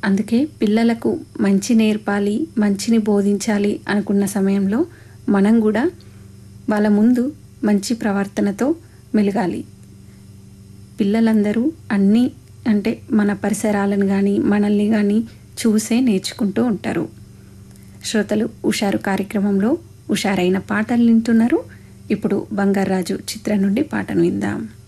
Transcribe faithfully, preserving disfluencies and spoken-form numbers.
అందుకే పిల్లలకు మంచి నేర్పాలి, మంచిని బోధించాలి అనుకున్న సమయంలో మనం కూడా వాళ్ళ ముందు మంచి ప్రవర్తనతో మెలగాలి. పిల్లలందరూ అన్నీ అంటే మన పరిసరాలను కానీ మనల్ని కానీ చూసే నేర్చుకుంటూ ఉంటారు. శ్రోతలు హుషారు కార్యక్రమంలో హుషారైన పాటలు వింటున్నారు. ఇప్పుడు బంగారాజు చిత్రం నుండి పాటను విందాం.